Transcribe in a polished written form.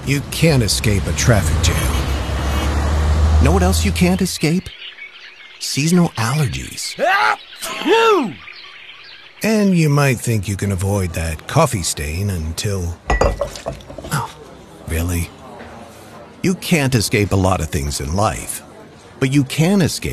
You can't escape a traffic jam. Know what else you can't escape? Seasonal allergies. And you might think you can avoid that coffee stain until... Oh, really? You can't escape a lot of things in life, but you can escape